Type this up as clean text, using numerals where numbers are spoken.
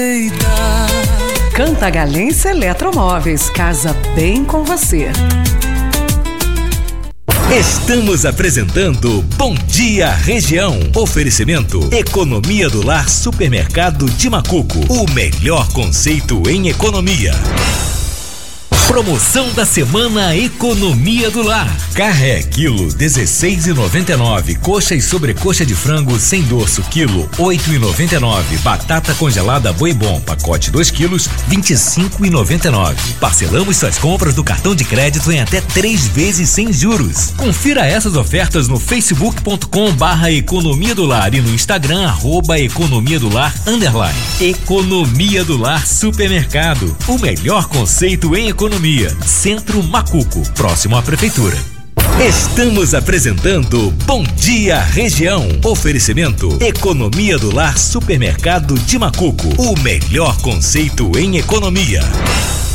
Cantagalense Eletromóveis, casa bem com você. Estamos apresentando Bom Dia Região. Oferecimento Economia do Lar Supermercado de Macuco. O melhor conceito em economia. Promoção da semana Economia do Lar. Carré quilo 16,99. Coxa e sobrecoxa de frango sem dorso quilo 8,99. Batata congelada Boi Bom pacote 2 quilos 25,99. Parcelamos suas compras do cartão de crédito em até 3 vezes sem juros. Confira essas ofertas no facebook.com/Economia do Lar e no Instagram @Economia do Lar _ Economia do Lar Supermercado. O melhor conceito em economia. Centro Macuco, próximo à prefeitura. Estamos apresentando Bom Dia Região. Oferecimento Economia do Lar Supermercado de Macuco. O melhor conceito em economia.